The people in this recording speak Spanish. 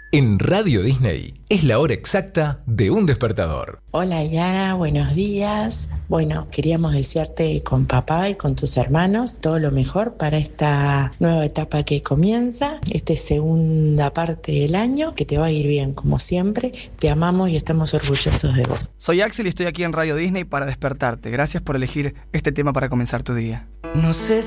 En Radio Disney es la hora exacta de un despertador. Hola Yara, buenos días. Bueno, queríamos desearte con papá y con tus hermanos todo lo mejor para esta nueva etapa que comienza, esta segunda parte del año, que te va a ir bien como siempre. Te amamos y estamos orgullosos de vos. Soy Axel y estoy aquí en Radio Disney para despertarte. Gracias por elegir este tema para comenzar tu día. No sé